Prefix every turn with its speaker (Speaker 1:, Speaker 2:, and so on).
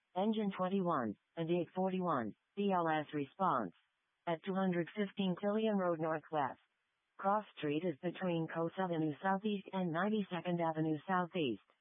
Speaker 1: Engine 21, and 841, BLS response. At 215 Killian Road Northwest. Cross Street is between Coase Avenue Southeast and 92nd Avenue Southeast.